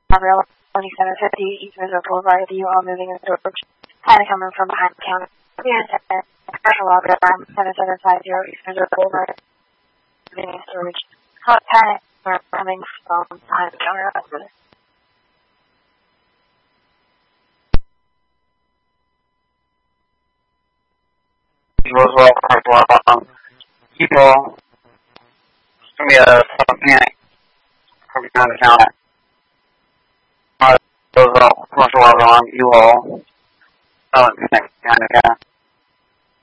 Gabriella, 2750 East Missouri Boulevard, you all moving in the approach. Kind of coming from behind the counter. Commercial log around 7750 East Missouri Boulevard, moving in storage. Panic coming from behind the counter. People, it's going to be a panic from behind the counter. Those are commercial log on you all. Behind the counter.